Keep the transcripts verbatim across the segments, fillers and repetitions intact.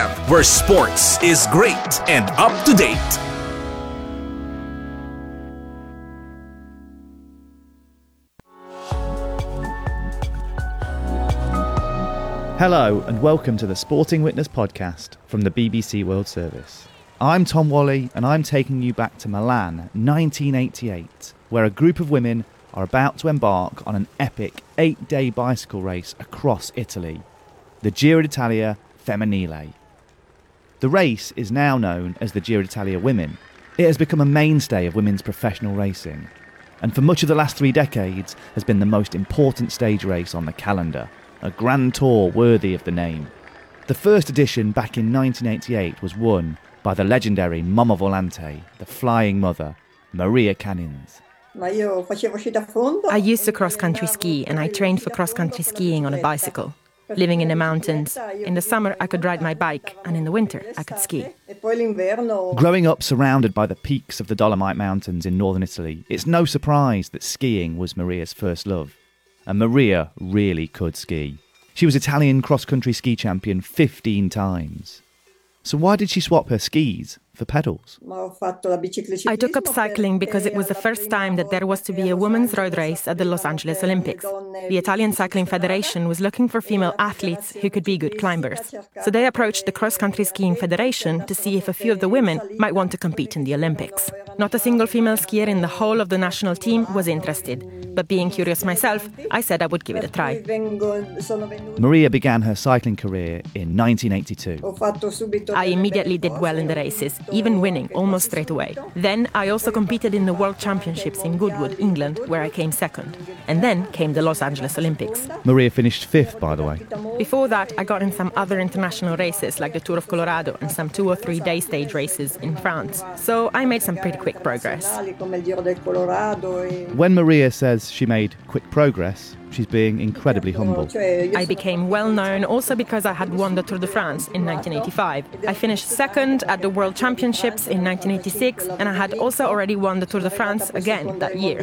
M, where sports is great and up to date. Hello and welcome to the Sporting Witness podcast from the B B C World Service. I'm Tom Whalley and I'm taking you back to Milan, nineteen eighty-eight, where a group of women are about to embark on an epic eight-day bicycle race across Italy, the Giro d'Italia Femminile. The race is now known as the Giro d'Italia Women. It has become a mainstay of women's professional racing, and for much of the last three decades has been the most important stage race on the calendar, a grand tour worthy of the name. The first edition back in nineteen eighty-eight was won by the legendary Momo Volante, the flying mother, Maria Canins. I used to cross-country ski and I trained for cross-country skiing on a bicycle. Living in the mountains, in the summer I could ride my bike and in the winter I could ski. Growing up surrounded by the peaks of the Dolomite Mountains in northern Italy, it's no surprise that skiing was Maria's first love. And Maria really could ski. She was Italian cross-country ski champion fifteen times. So why did she swap her skis for pedals? I took up cycling because it was the first time that there was to be a women's road race at the Los Angeles Olympics. The Italian Cycling Federation was looking for female athletes who could be good climbers. So they approached the Cross Country Skiing Federation to see if a few of the women might want to compete in the Olympics. Not a single female skier in the whole of the national team was interested, but being curious myself, I said I would give it a try. Maria began her cycling career in nineteen eighty-two. I immediately did well in the races, even winning almost straight away. Then I also competed in the World Championships in Goodwood, England, where I came second. And then came the Los Angeles Olympics. Maria finished fifth, by the way. Before that, I got in some other international races like the Tour of Colorado and some two or three day stage races in France. So I made some pretty quick progress. When Maria says she made quick progress, she's being incredibly humble. I became well known also because I had won the Tour de France in nineteen eighty-five. I finished second at the World Championships in nineteen eighty-six, and I had also already won the Tour de France again that year.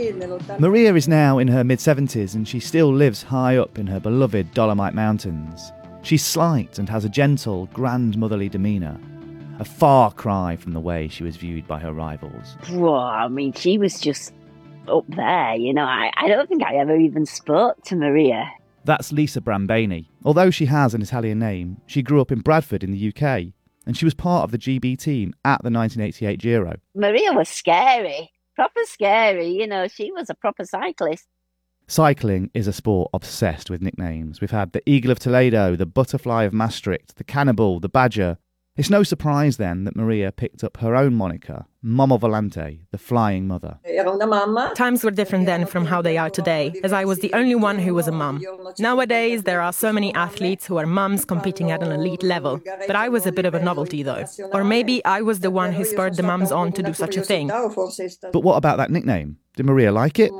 Maria is now in her mid-seventies and she still lives high up in her beloved Dolomite Mountains. She's slight and has a gentle, grandmotherly demeanour, a far cry from the way she was viewed by her rivals. Well, I mean, she was just up there, you know. I, I don't think I ever even spoke to Maria. That's Lisa Brambani. Although she has an Italian name, she grew up in Bradford in the U K, and she was part of the G B team at the nineteen eighty-eight Giro. Maria was scary, proper scary, you know, she was a proper cyclist. Cycling is a sport obsessed with nicknames. We've had the Eagle of Toledo, the Butterfly of Maastricht, the Cannibal, the Badger. It's no surprise then that Maria picked up her own moniker, Momo Volante, the flying mother. Times were different then from how they are today, as I was the only one who was a mum. Nowadays, there are so many athletes who are mums competing at an elite level, but I was a bit of a novelty though. Or maybe I was the one who spurred the mums on to do such a thing. But what about that nickname? Did Maria like it?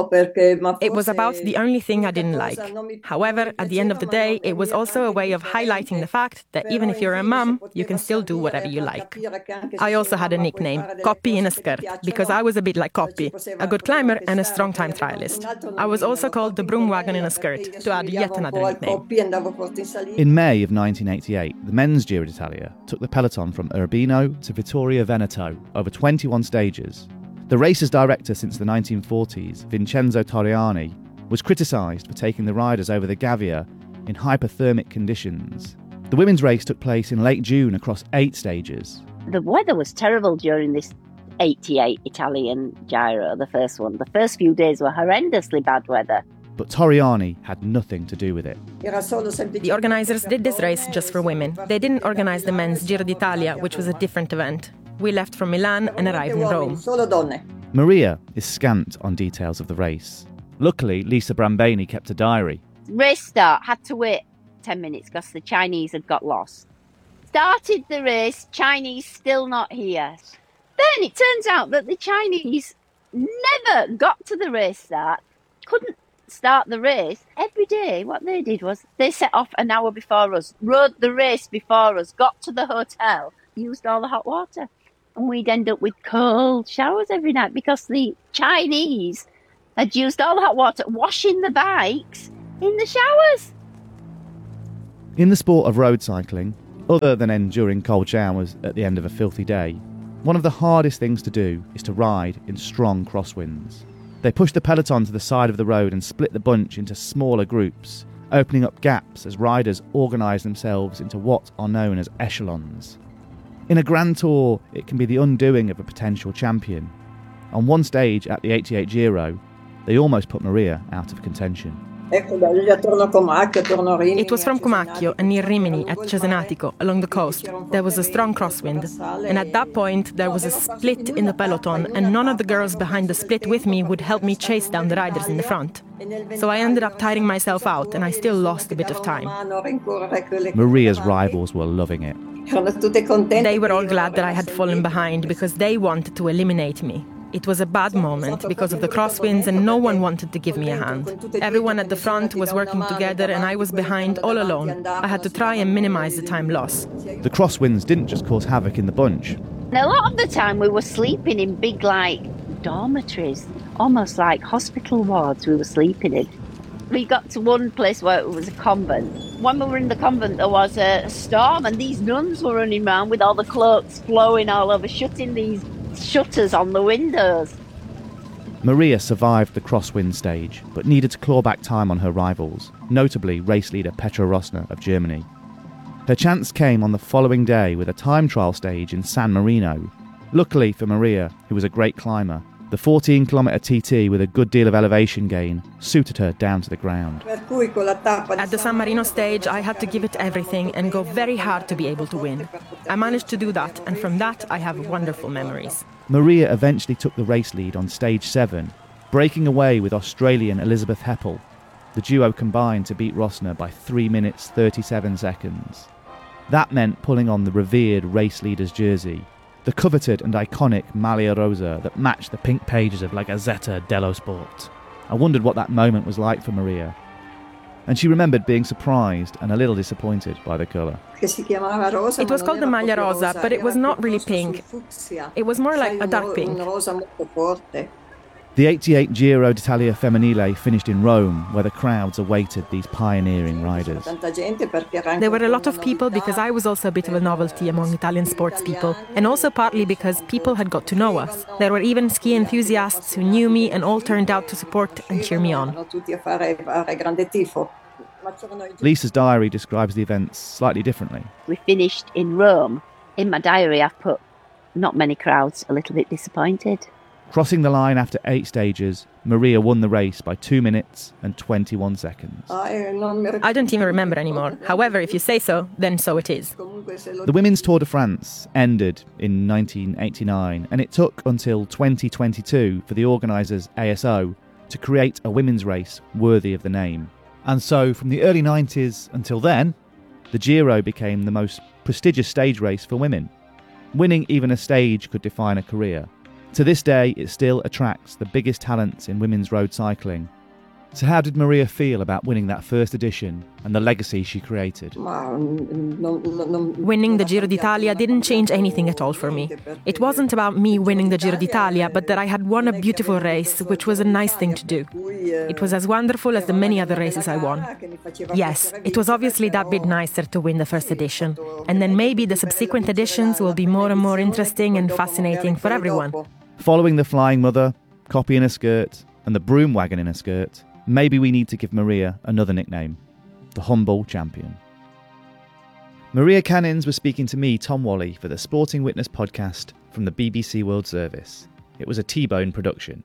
It was about the only thing I didn't like. However, at the end of the day, it was also a way of highlighting the fact that even if you're a mum, you can still do whatever you like. I also had a nickname, Coppi in a skirt, because I was a bit like Coppi, a good climber and a strong time trialist. I was also called the broom wagon in a skirt, to add yet another nickname. In May of nineteen eighty-eight, the men's Giro d'Italia took the peloton from Urbino to Vittorio Veneto over twenty-one stages. The race's director since the nineteen forties, Vincenzo Torriani, was criticised for taking the riders over the Gavia in hypothermic conditions. The women's race took place in late June across eight stages. The weather was terrible during this eighty-eight Italian Giro, the first one. The first few days were horrendously bad weather. But Torriani had nothing to do with it. The organisers did this race just for women. They didn't organise the men's Giro d'Italia, which was a different event. We left from Milan and arrived in Rome. Maria is scant on details of the race. Luckily, Lisa Brambani kept a diary. Race start, had to wait ten minutes because the Chinese had got lost. Started the race, Chinese still not here. Then it turns out that the Chinese never got to the race start, couldn't start the race. Every day what they did was they set off an hour before us, rode the race before us, got to the hotel, used all the hot water. And we'd end up with cold showers every night because the Chinese had used all the hot water washing the bikes in the showers. In the sport of road cycling, Other than enduring cold showers at the end of a filthy day, one of the hardest things to do is to ride in strong crosswinds. They push the peloton to the side of the road and split the bunch into smaller groups, opening up gaps as riders organise themselves into what are known as echelons. In a Grand Tour, it can be the undoing of a potential champion. On one stage at the eighty-eight Giro, they almost put Maria out of contention. It was from Comacchio and near Rimini at Cesenatico, along the coast. There was a strong crosswind, and at that point there was a split in the peloton, and none of the girls behind the split with me would help me chase down the riders in the front. So I ended up tiring myself out, and I still lost a bit of time. Maria's rivals were loving it. They were all glad that I had fallen behind because they wanted to eliminate me. It was a bad moment because of the crosswinds and no one wanted to give me a hand. Everyone at the front was working together and I was behind all alone. I had to try and minimize the time loss. The crosswinds didn't just cause havoc in the bunch. And a lot of the time we were sleeping in big, like, dormitories, almost like hospital wards we were sleeping in. We got to one place where it was a convent. When we were in the convent, there was a storm and these nuns were running around with all the cloaks flowing all over, shutting these shutters on the windows. Maria survived the crosswind stage, but needed to claw back time on her rivals, notably race leader Petra Rosner of Germany. Her chance came on the following day with a time trial stage in San Marino. Luckily for Maria, who was a great climber, the fourteen kilometre T T with a good deal of elevation gain suited her down to the ground. At the San Marino stage, I had to give it everything and go very hard to be able to win. I managed to do that, and from that I have wonderful memories. Maria eventually took the race lead on stage seven, breaking away with Australian Elizabeth Heppel. The duo combined to beat Rosner by three minutes thirty-seven seconds. That meant pulling on the revered race leader's jersey, the coveted and iconic Maglia Rosa that matched the pink pages of La Gazzetta dello Sport. I wondered what that moment was like for Maria, and she remembered being surprised and a little disappointed by the colour. It was called the Maglia Rosa, but it was not really pink. It was more like a dark pink. The eighty-eight Giro d'Italia Femminile finished in Rome, where the crowds awaited these pioneering riders. There were a lot of people because I was also a bit of a novelty among Italian sports people, and also partly because people had got to know us. There were even ski enthusiasts who knew me and all turned out to support and cheer me on. Lisa's diary describes the events slightly differently. We finished in Rome. In my diary I've put not many crowds, a little bit disappointed. Crossing the line after eight stages, Maria won the race by two minutes and twenty-one seconds. I don't even remember anymore. However, if you say so, then so it is. The Women's Tour de France ended in nineteen eighty-nine, and it took until twenty twenty-two for the organisers A S O to create a women's race worthy of the name. And so, from the early nineties until then, the Giro became the most prestigious stage race for women. Winning even a stage could define a career. To this day, it still attracts the biggest talents in women's road cycling. So how did Maria feel about winning that first edition and the legacy she created? Winning the Giro d'Italia didn't change anything at all for me. It wasn't about me winning the Giro d'Italia, but that I had won a beautiful race, which was a nice thing to do. It was as wonderful as the many other races I won. Yes, it was obviously that bit nicer to win the first edition, and then maybe the subsequent editions will be more and more interesting and fascinating for everyone. Following the Flying Mother, Copy in a Skirt, and the Broom Wagon in a Skirt, maybe we need to give Maria another nickname, the Humble Champion. Maria Cannins was speaking to me, Tom Whalley, for the Sporting Witness podcast from the B B C World Service. It was a T-Bone production.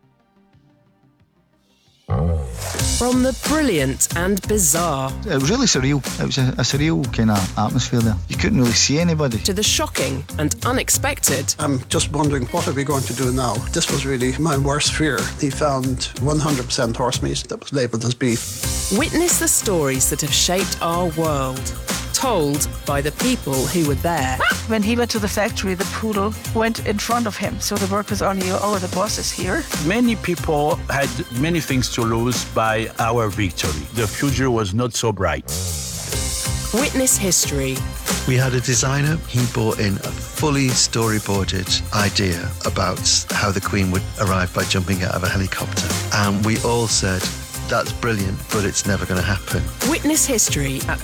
From the brilliant and bizarre. It was really surreal. It was a, a surreal kind of atmosphere there. You couldn't really see anybody. To the shocking and unexpected. I'm just wondering, what are we going to do now? This was really my worst fear. He found one hundred percent horse meat that was labelled as beef. Witness the stories that have shaped our world. Told by the people who were there. When he went to the factory, the poodle went in front of him, so the workers only knew, oh, the boss is here. Many people had many things to lose by our victory. The future was not so bright. Witness history. We had a designer. He brought in a fully storyboarded idea about how the Queen would arrive by jumping out of a helicopter. And we all said, that's brilliant, but it's never going to happen. Witness history at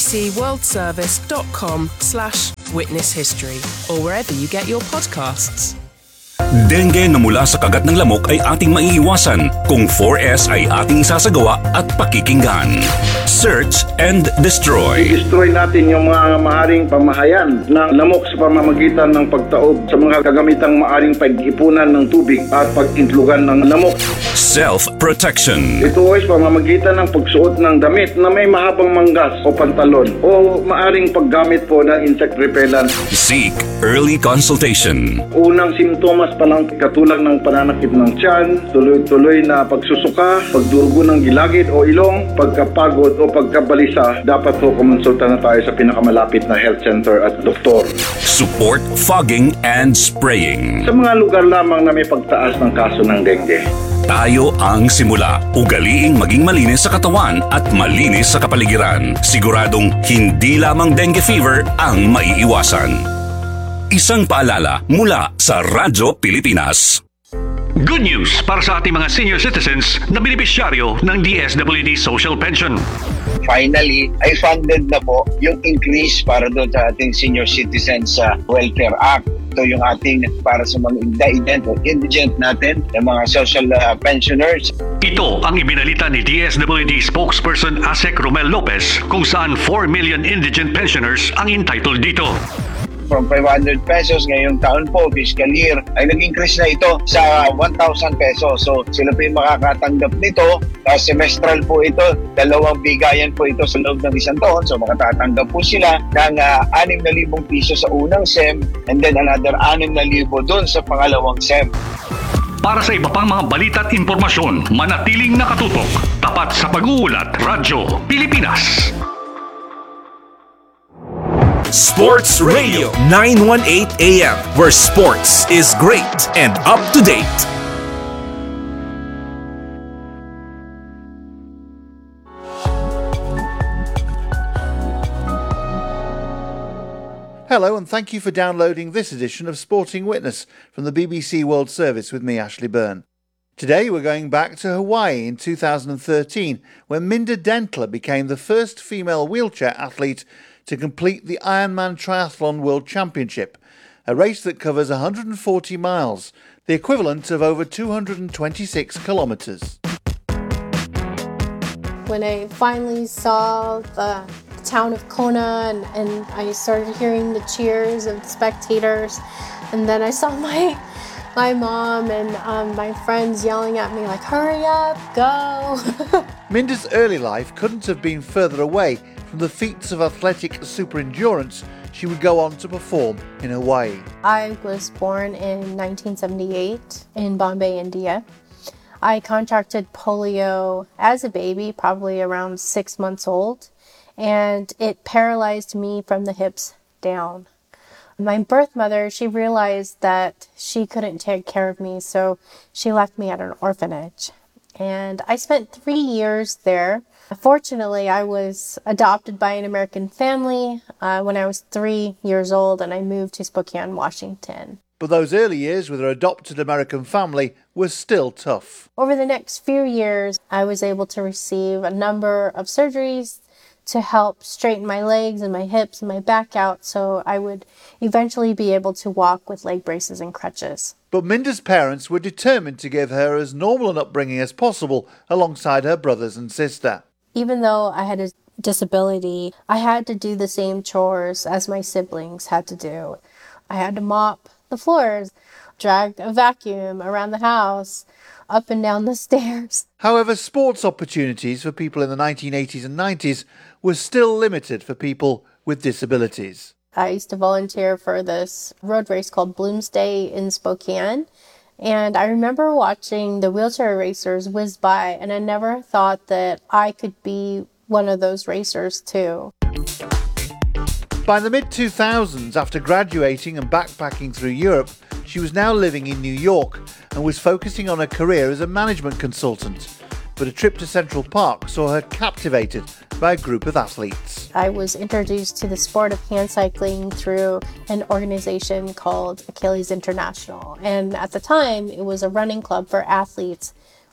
bbcworldservice.com slash witness history or wherever you get your podcasts. Dengue na mula sa kagat ng lamok ay ating maiiwasan kung four S ay ating isasagawa at pakikinggan. Search and destroy. I-destroy natin yung mga maaring pamahayan ng lamok sa pamamagitan ng pagtaob sa mga kagamitang maaring pag-ipunan ng tubig at pag-intlugan ng lamok. Self-protection. Ito ay pamamagitan ng pagsuot ng damit na may mahabang manggas o pantalon o maaring paggamit po ng insect repellent. Seek early consultation. Unang simptomas pa lang katulad ng pananakit ng tiyan, tuloy-tuloy na pagsusuka, pagdurugo ng gilagid o ilong, pagkapagod o pagkabalisa, dapat po kumonsulta na tayo sa pinakamalapit na health center at doktor. Support fogging and spraying. Sa mga lugar lamang na may pagtaas ng kaso ng dengue. Tayo ang simula. Ugaliing maging malinis sa katawan at malinis sa kapaligiran. Siguradong hindi lamang dengue fever ang maiiwasan. Isang paalala mula sa Radyo Pilipinas. Good news para sa ating mga senior citizens na benepisyaryo ng D S W D Social Pension. Finally, ay funded na po yung increase para doon sa ating Senior Citizens uh, Welfare Act. Ito yung ating para sa mga indigent o indigent natin, yung mga social uh, pensioners. Ito ang ibinalita ni D S W D spokesperson Asek Romel Lopez kung saan four million indigent pensioners ang entitled dito. From five hundred pesos ngayong taon po, fiscal year, ay nag-increase na ito sa one thousand pesos. So sila po yung makakatanggap nito. Uh, semestral po ito, dalawang bigayan po ito sa loob ng isang taon. So makatatanggap po sila ng uh, six thousand piso sa unang S E M and then another six thousand doon sa pangalawang S E M. Para sa iba pang mga balita at impormasyon, manatiling nakatutok. Tapat sa pag-uulat, Radyo Pilipinas. Sports Radio nine eighteen A M, where sports is great and up to date. Hello and thank you for downloading this edition of Sporting Witness from the B B C World Service with me, Ashley Byrne. Today we're going back to Hawaii in two thousand thirteen, when Minda Dentler became the first female wheelchair athlete to complete the Ironman Triathlon World Championship, a race that covers one hundred forty miles, the equivalent of over two hundred twenty-six kilometres. When I finally saw the town of Kona and, and I started hearing the cheers of the spectators, and then I saw my my mom and um, my friends yelling at me like, hurry up, go. Minda's early life couldn't have been further away from the feats of athletic superendurance she would go on to perform in Hawaii. I was born in nineteen seventy-eight in Bombay, India. I contracted polio as a baby, probably around six months old, and it paralyzed me from the hips down. My birth mother, she realized that she couldn't take care of me, so she left me at an orphanage. And I spent three years there. Fortunately, I was adopted by an American family uh, when I was three years old, and I moved to Spokane, Washington. But those early years with her adopted American family were still tough. Over the next few years, I was able to receive a number of surgeries to help straighten my legs and my hips and my back out so I would eventually be able to walk with leg braces and crutches. But Minda's parents were determined to give her as normal an upbringing as possible alongside her brothers and sister. Even though I had a disability, I had to do the same chores as my siblings had to do. I had to mop the floors, drag a vacuum around the house, up and down the stairs. However, sports opportunities for people in the nineteen eighties and nineties were still limited for people with disabilities. I used to volunteer for this road race called Bloomsday in Spokane. And I remember watching the wheelchair racers whiz by, and I never thought that I could be one of those racers too. By the mid two thousands, after graduating and backpacking through Europe, she was now living in New York and was focusing on her career as a management consultant. But a trip to Central Park saw her captivated by a group of athletes. I was introduced to the sport of hand cycling through an organization called Achilles International. And at the time, it was a running club for athletes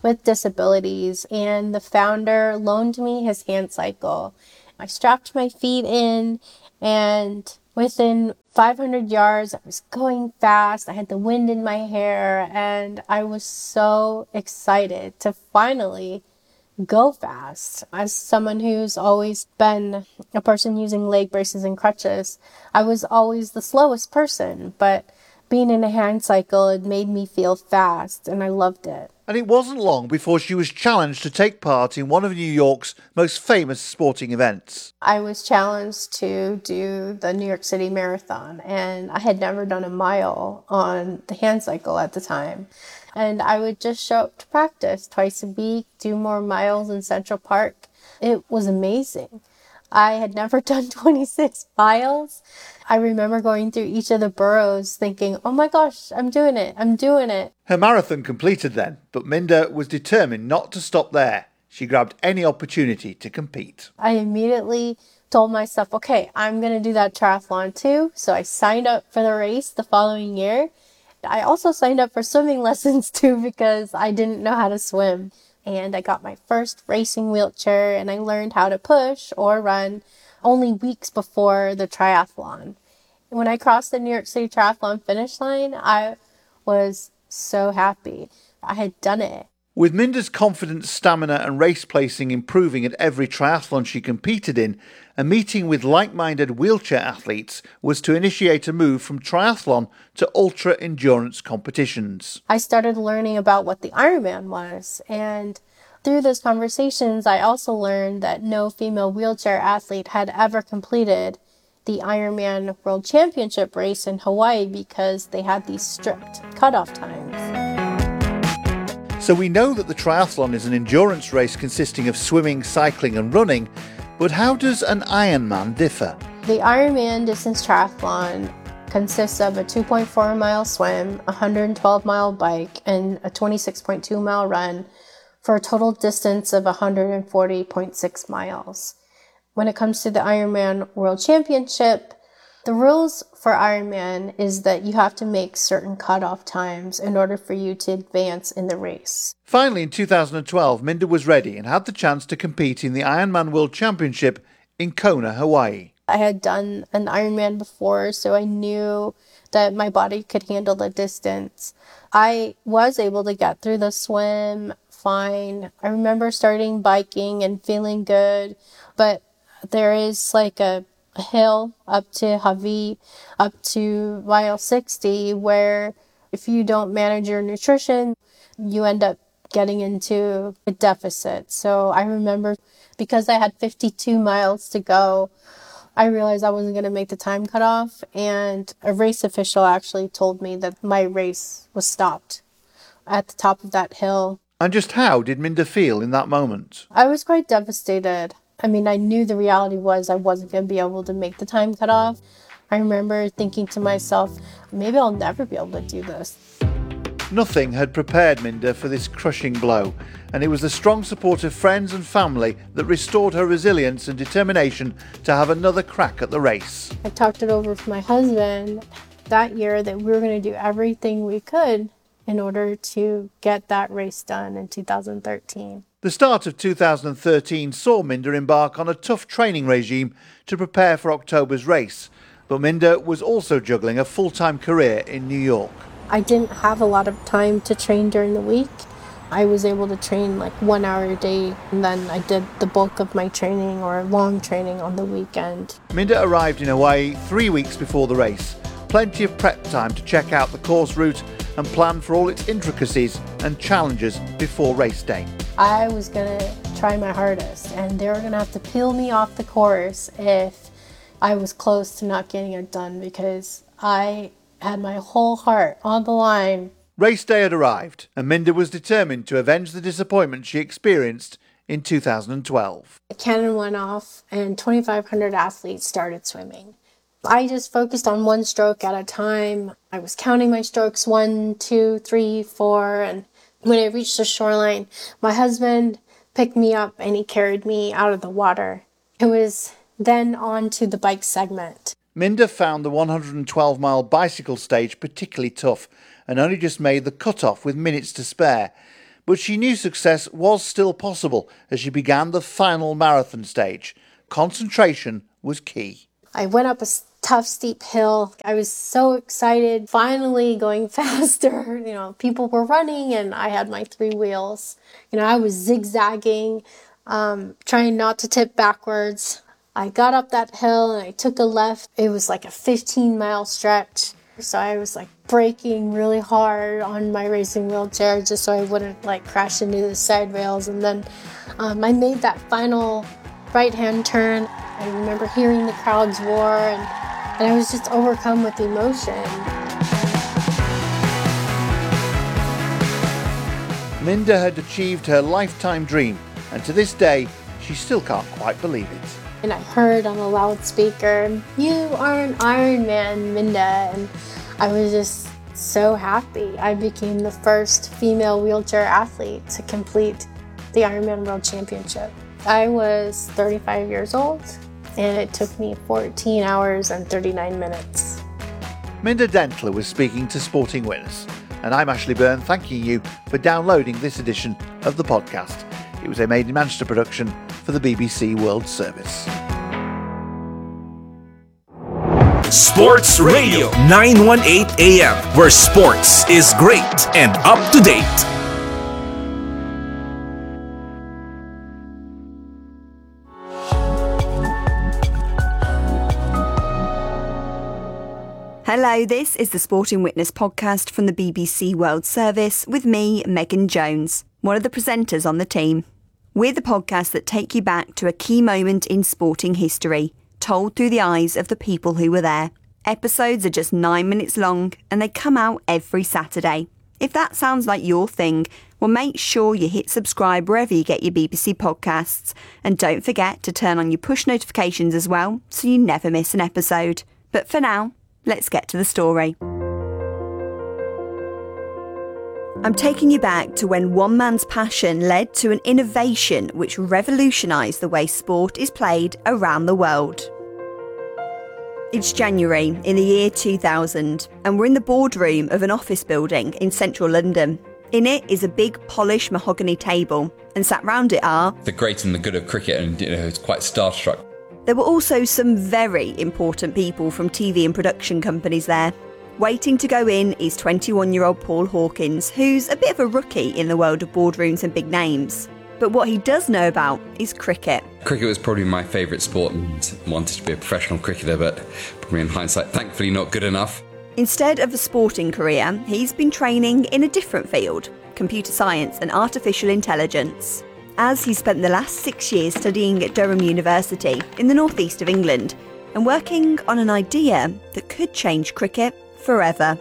with disabilities, and the founder loaned me his hand cycle. I strapped my feet in, and within five hundred yards, I was going fast. I had the wind in my hair, and I was so excited to finally go fast. As someone who's always been a person using leg braces and crutches, I was always the slowest person, but being in a hand cycle, it made me feel fast, and I loved it. And it wasn't long before she was challenged to take part in one of New York's most famous sporting events. I was challenged to do the New York City Marathon, and I had never done a mile on the hand cycle at the time. And I would just show up to practice twice a week, do more miles in Central Park. It was amazing. I had never done twenty-six miles. I remember going through each of the boroughs thinking, oh my gosh, I'm doing it, I'm doing it. Her marathon completed then, but Minda was determined not to stop there. She grabbed any opportunity to compete. I immediately told myself, okay, I'm going to do that triathlon too. So I signed up for the race the following year. I also signed up for swimming lessons too because I didn't know how to swim. And I got my first racing wheelchair, and I learned how to push or run only weeks before the triathlon. When I crossed the New York City Triathlon finish line, I was so happy. I had done it. With Minda's confidence, stamina and race placing improving at every triathlon she competed in, a meeting with like-minded wheelchair athletes was to initiate a move from triathlon to ultra-endurance competitions. I started learning about what the Ironman was, and through those conversations, I also learned that no female wheelchair athlete had ever completed the Ironman World Championship race in Hawaii because they had these strict cutoff times. So we know that the triathlon is an endurance race consisting of swimming, cycling and running, but how does an Ironman differ? The Ironman distance triathlon consists of a two point four mile swim, a one hundred twelve mile bike, and a twenty-six point two mile run for a total distance of one hundred forty point six miles. When it comes to the Ironman World Championship, the rules for Ironman is that you have to make certain cutoff times in order for you to advance in the race. Finally, in two thousand twelve, Minda was ready and had the chance to compete in the Ironman World Championship in Kona, Hawaii. I had done an Ironman before, so I knew that my body could handle the distance. I was able to get through the swim fine. I remember starting biking and feeling good, but there is like a a hill up to Hawaii, up to mile sixty, where if you don't manage your nutrition, you end up getting into a deficit. So I remember because I had fifty-two miles to go, I realized I wasn't going to make the time cutoff, and a race official actually told me that my race was stopped at the top of that hill. And just how did Minda feel in that moment? I was quite devastated. I mean, I knew the reality was I wasn't going to be able to make the time cutoff. I remember thinking to myself, maybe I'll never be able to do this. Nothing had prepared Minda for this crushing blow, and it was the strong support of friends and family that restored her resilience and determination to have another crack at the race. I talked it over with my husband that year that we were going to do everything we could in order to get that race done in two thousand thirteen. The start of two thousand thirteen saw Minda embark on a tough training regime to prepare for October's race, but Minda was also juggling a full-time career in New York. I didn't have a lot of time to train during the week. I was able to train like one hour a day, and then I did the bulk of my training or long training on the weekend. Minda arrived in Hawaii three weeks before the race. Plenty of prep time to check out the course route and plan for all its intricacies and challenges before race day. I was going to try my hardest, and they were going to have to peel me off the course if I was close to not getting it done, because I had my whole heart on the line. Race day had arrived, and Minda was determined to avenge the disappointment she experienced in two thousand twelve. The cannon went off, and twenty-five hundred athletes started swimming. I just focused on one stroke at a time. I was counting my strokes, one, two, three, four, and when I reached the shoreline, my husband picked me up and he carried me out of the water. It was then on to the bike segment. Minda found the one hundred twelve mile bicycle stage particularly tough and only just made the cut-off with minutes to spare. but she knew success was still possible as she began the final marathon stage. Concentration was key. I went up a tough, steep hill. I was so excited, finally going faster. You know, people were running and I had my three wheels. You know, I was zigzagging, um, trying not to tip backwards. I got up that hill and I took a left. It was like a fifteen mile stretch. So I was like braking really hard on my racing wheelchair just so I wouldn't like crash into the side rails. And then um, I made that final right-hand turn. I remember hearing the crowds roar and, and I was just overcome with emotion. Minda had achieved her lifetime dream, and to this day, she still can't quite believe it. And I heard on a loudspeaker, "You are an Ironman, Minda," and I was just so happy. I became the first female wheelchair athlete to complete the Ironman World Championship. I was thirty-five years old, and it took me fourteen hours and thirty-nine minutes. Minda Dentler was speaking to Sporting Witness, and I'm Ashley Byrne, thanking you for downloading this edition of the podcast. It was a Made in Manchester production for the B B C World Service. Sports Radio nine eighteen A M, where sports is great and up to date. Hello, this is the Sporting Witness podcast from the B B C World Service with me, Megan Jones, one of the presenters on the team. We're the podcast that take you back to a key moment in sporting history, told through the eyes of the people who were there. Episodes are just nine minutes long and they come out every Saturday. If that sounds like your thing, well, make sure you hit subscribe wherever you get your B B C podcasts, and don't forget to turn on your push notifications as well so you never miss an episode. But for now, let's get to the story. I'm taking you back to when one man's passion led to an innovation which revolutionised the way sport is played around the world. It's January in the year two thousand, and we're in the boardroom of an office building in central London. In it is a big polished mahogany table, and sat round it are the great and the good of cricket, and you know, it's quite starstruck. There were also some very important people from T V and production companies there. Waiting to go in is twenty-one-year-old Paul Hawkins, who's a bit of a rookie in the world of boardrooms and big names. But what he does know about is cricket. Cricket was probably my favourite sport and wanted to be a professional cricketer, but probably in hindsight, thankfully not good enough. Instead of a sporting career, he's been training in a different field, computer science and artificial intelligence, as he spent the last six years studying at Durham University in the northeast of England and working on an idea that could change cricket forever.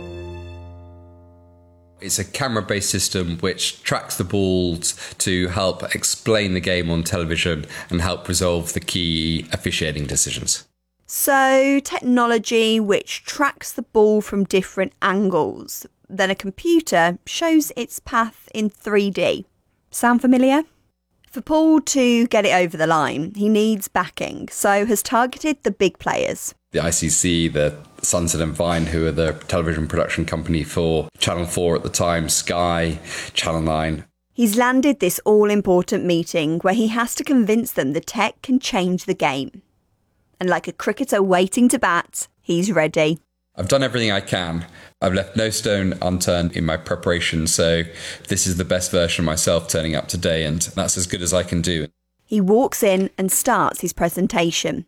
It's a camera-based system which tracks the balls to help explain the game on television and help resolve the key officiating decisions. So, technology which tracks the ball from different angles. Then a computer shows its path in three D. Sound familiar? For Paul to get it over the line, he needs backing, so has targeted the big players. The I C C, the Sunset and Vine, who are the television production company for Channel four at the time, Sky, Channel nine. He's landed this all-important meeting where he has to convince them the tech can change the game. And like a cricketer waiting to bat, he's ready. I've done everything I can. I've left no stone unturned in my preparation, so this is the best version of myself turning up today, and that's as good as I can do. He walks in and starts his presentation.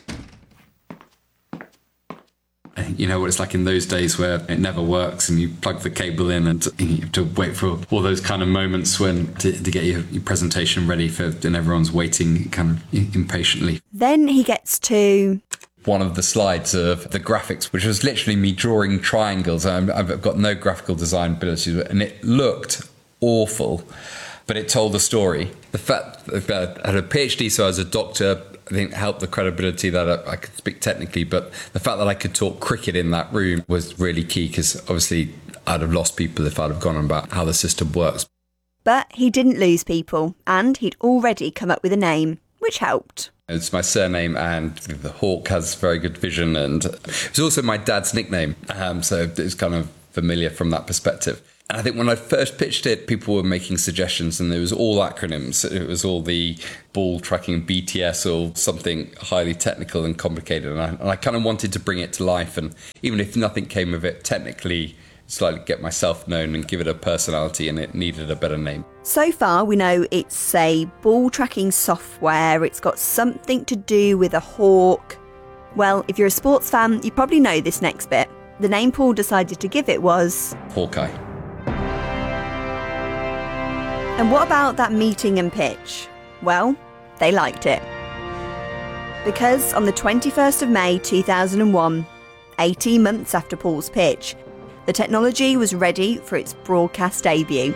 You know what it's like in those days where it never works and you plug the cable in and you have to wait for all those kind of moments when to, to get your, your presentation ready for, and everyone's waiting kind of impatiently. Then he gets to one of the slides of the graphics, which was literally me drawing triangles. I'm, I've got no graphical design abilities, and it looked awful, but it told the story. The fact that I had a PhD, so I was a doctor, I think helped the credibility that I, I could speak technically, but the fact that I could talk cricket in that room was really key, because obviously I'd have lost people if I'd have gone on about how the system works. But he didn't lose people, and he'd already come up with a name, which helped. It's my surname, and the hawk has very good vision, and it's also my dad's nickname, um, so it's kind of familiar from that perspective. And I think when I first pitched it, people were making suggestions and there was all acronyms. It was all the ball tracking B T S or something highly technical and complicated. And I, and I kind of wanted to bring it to life. And even if nothing came of it technically, slightly get myself known and give it a personality, and it needed a better name. So far, we know it's a ball tracking software. It's got something to do with a hawk. Well, if you're a sports fan, you probably know this next bit. The name Paul decided to give it was Hawkeye. And what about that meeting and pitch? Well, they liked it. Because on the twenty-first of May two thousand one, eighteen months after Paul's pitch, the technology was ready for its broadcast debut.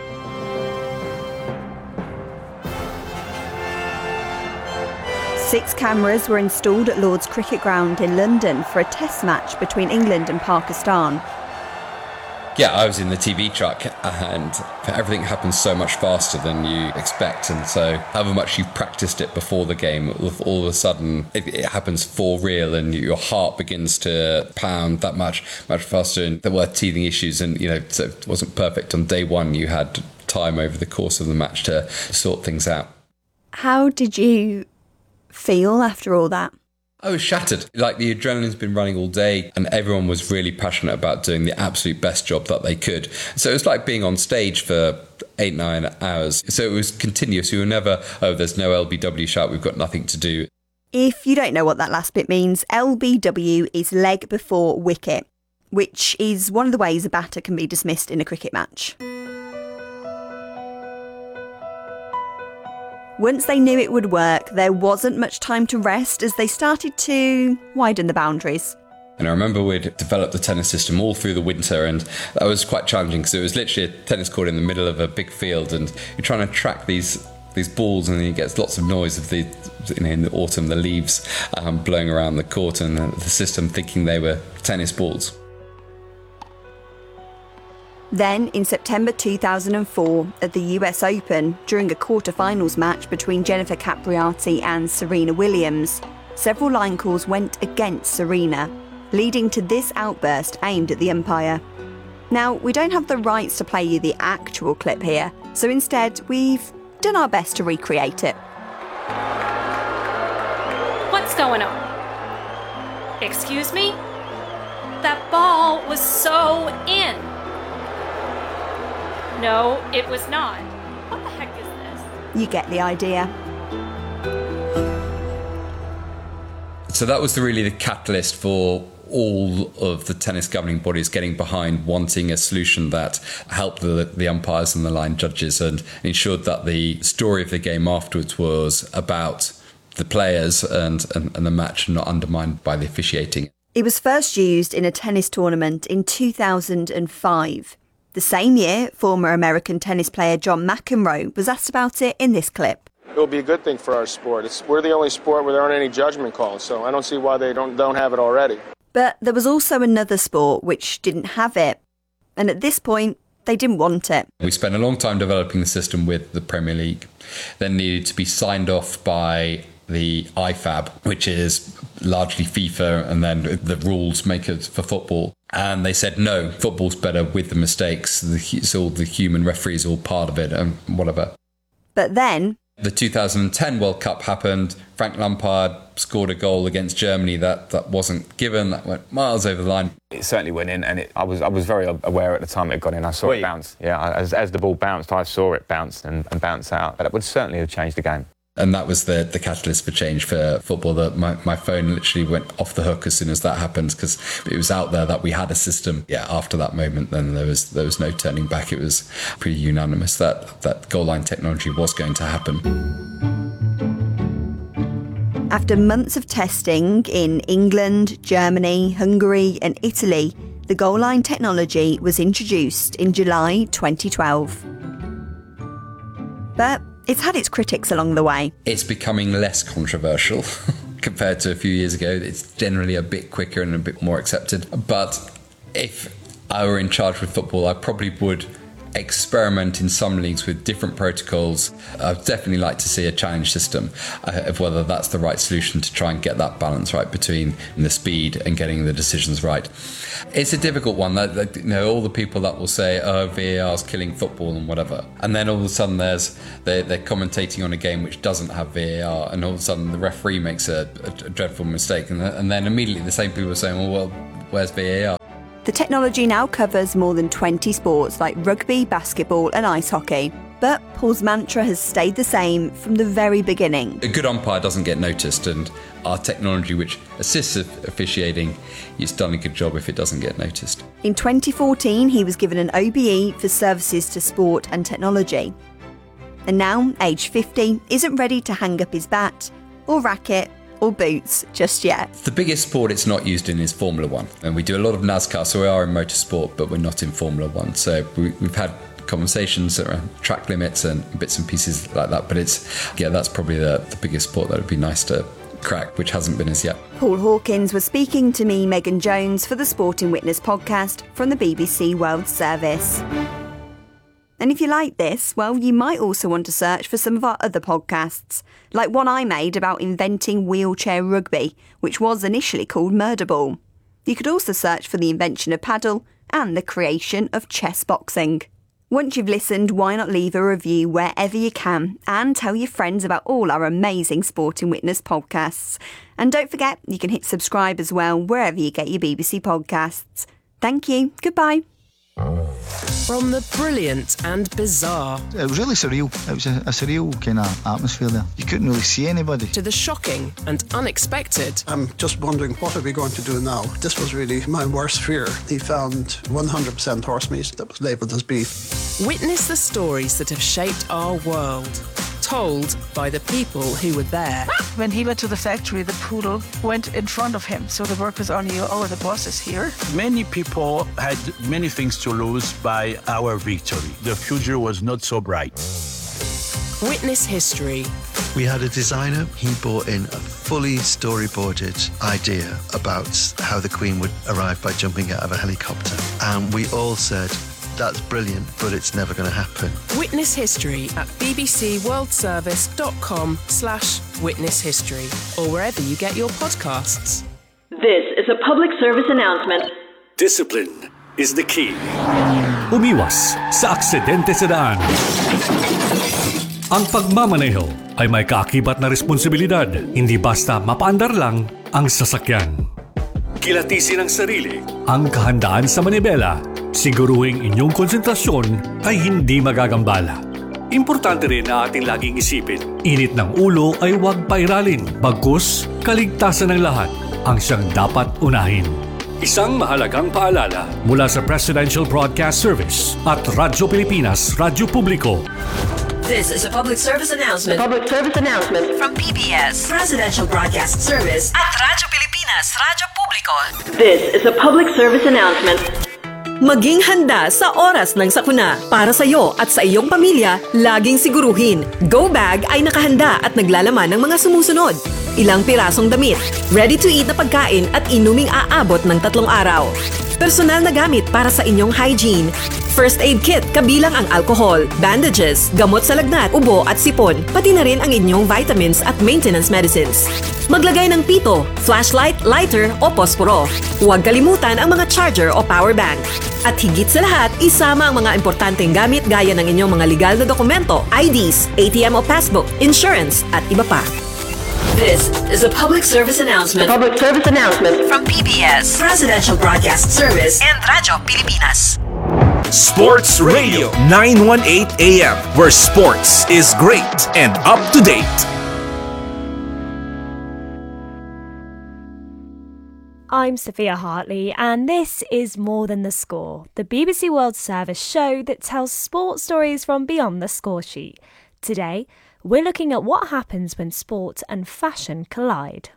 Six cameras were installed at Lord's Cricket Ground in London for a test match between England and Pakistan. Yeah, I was in the T V truck and everything happens so much faster than you expect. And so however much you've practiced it before the game, all of a sudden it, it happens for real and your heart begins to pound that much, much faster. And there were teething issues and, you know, so it wasn't perfect on day one. You had time over the course of the match to sort things out. How did you feel after all that? I was shattered. Like, the adrenaline's been running all day and everyone was really passionate about doing the absolute best job that they could. So it was like being on stage for eight, nine hours. So it was continuous. We were never, oh, there's no L B W shout, we've got nothing to do. If you don't know what that last bit means, L B W is leg before wicket, which is one of the ways a batter can be dismissed in a cricket match. Once they knew it would work, there wasn't much time to rest as they started to widen the boundaries. And I remember we'd developed the tennis system all through the winter, and that was quite challenging because it was literally a tennis court in the middle of a big field, and you're trying to track these these balls, and then you get lots of noise of the, you know, in the autumn, the leaves um, blowing around the court, and the, the system thinking they were tennis balls. Then, in September two thousand four, at the U S Open, during a quarter-finals match between Jennifer Capriati and Serena Williams, several line calls went against Serena, leading to this outburst aimed at the umpire. Now, we don't have the rights to play you the actual clip here, so instead we've done our best to recreate it. What's going on? Excuse me? That ball was so in. No, it was not. What the heck is this? You get the idea. So that was the, really the catalyst for all of the tennis governing bodies getting behind wanting a solution that helped the, the umpires and the line judges and ensured that the story of the game afterwards was about the players and, and, and the match, not undermined by the officiating. It was first used in a tennis tournament in two thousand five. The same year, former American tennis player John McEnroe was asked about it in this clip. It will be a good thing for our sport. It's, we're the only sport where there aren't any judgment calls, so I don't see why they don't, don't have it already. But there was also another sport which didn't have it. And at this point, they didn't want it. We spent a long time developing the system with the Premier League, then needed to be signed off by the I F A B, which is largely FIFA and then the rules makers for football. And they said, no, football's better with the mistakes. It's all the human referees, all part of it and whatever. But then the two thousand ten World Cup happened. Frank Lampard scored a goal against Germany that, that wasn't given. That went miles over the line. It certainly went in, and it, I was I was very aware at the time it got in. I saw Wait. it bounce. Yeah, as, as the ball bounced, I saw it bounce and, and bounce out. But that would certainly have changed the game. And that was the, the catalyst for change for football. That my, my phone literally went off the hook as soon as that happened, because it was out there that we had a system. Yeah, after that moment, then there was there was no turning back. It was pretty unanimous that that goal line technology was going to happen. After months of testing in England, Germany, Hungary and Italy, the goal line technology was introduced in July twenty twelve. But it's had its critics along the way. It's becoming less controversial compared to a few years ago. It's generally a bit quicker and a bit more accepted. But if I were in charge with football, I probably would experiment in some leagues with different protocols. I'd definitely like to see a challenge system uh, of whether that's the right solution to try and get that balance right between the speed and getting the decisions right. It's a difficult one. That, that, you know, all the people that will say, "Oh, V A R is killing football" and whatever, and then all of a sudden there's they're, they're commentating on a game which doesn't have V A R, and all of a sudden the referee makes a, a, a dreadful mistake, and, and then immediately the same people are saying, "Well, well, where's V A R?" The technology now covers more than twenty sports like rugby, basketball and ice hockey. But Paul's mantra has stayed the same from the very beginning. A good umpire doesn't get noticed, and our technology which assists officiating, it's done a good job if it doesn't get noticed. In twenty fourteen, he was given an O B E for services to sport and technology. And now, age fifty, isn't ready to hang up his bat or racket or boots just yet. The biggest sport it's not used in is Formula One, and we do a lot of NASCAR, so we are in motorsport, but we're not in Formula One. So we, we've had conversations around track limits and bits and pieces like that, but it's, yeah, that's probably the, the biggest sport that would be nice to crack, which hasn't been as yet. Paul Hawkins was speaking to me, Megan Jones, for the Sporting Witness podcast from the B B C World Service. And if you like this, well, you might also want to search for some of our other podcasts, like one I made about inventing wheelchair rugby, which was initially called Murderball. You could also search for the invention of paddle and the creation of chess boxing. Once you've listened, why not leave a review wherever you can and tell your friends about all our amazing Sporting Witness podcasts. And don't forget, you can hit subscribe as well wherever you get your B B C podcasts. Thank you. Goodbye. From the brilliant and bizarre. It was really surreal. It was a, a surreal kind of atmosphere there. You couldn't really see anybody. To the shocking and unexpected. I'm just wondering, what are we going to do now? This was really my worst fear. He found one hundred percent horse meat that was labelled as beef. Witness the stories that have shaped our world. Told by the people who were there. When he went to the factory, the poodle went in front of him, so the workers only knew, oh, the boss is here. Many people had many things to lose by our victory. The future was not so bright. Witness history. We had a designer. He brought in a fully storyboarded idea about how the Queen would arrive by jumping out of a helicopter. And we all said, that's brilliant, but it's never going to happen. Witness history at bbcworldservice.com slash witness history or wherever you get your podcasts. This is a public service announcement. Discipline is the key. Umiwas sa aksidente sa daan. Ang pagmamaneho ay may kaakibat na responsibilidad, hindi basta mapaandar lang ang sasakyan. Kilatisin ang sarili. Ang kahandaan sa manibela, siguruhing inyong konsentrasyon ay hindi magagambala. Importante rin na ating laging isipin, init ng ulo ay huwag pairalin, bagkus kaligtasan ng lahat ang siyang dapat unahin. Isang mahalagang paalala mula sa Presidential Broadcast Service at Radyo Pilipinas, Radyo Publiko. This is a public service announcement. Public service announcement From P B S Presidential Broadcast Service at Radyo Pilipinas, Radyo Publiko. This is a public service announcement. Maging handa sa oras ng sakuna. Para sa iyo at sa iyong pamilya, laging siguruhin, Go Bag ay nakahanda at naglalaman ng mga sumusunod. Ilang pirasong damit, ready-to-eat na pagkain at inuming aabot ng tatlong araw. Personal na gamit para sa inyong hygiene. First aid kit kabilang ang alcohol, bandages, gamot sa lagnat, ubo at sipon, pati na rin ang inyong vitamins at maintenance medicines. Maglagay ng pito, flashlight, lighter o posporo. Huwag kalimutan ang mga charger o power bank. At higit sa lahat, isama ang mga importanteng gamit gaya ng inyong mga legal na dokumento, I Ds, A T M o passbook, insurance at iba pa. This is a public service announcement. Public service announcement From P B S Presidential Broadcast Service and Radyo Pilipinas. Sports Radio nine eighteen A M, where sports is great and up to date. I'm Sophia Hartley, and this is More Than the Score, the B B C World Service show that tells sports stories from beyond the score sheet. Today, we're looking at what happens when sport and fashion collide.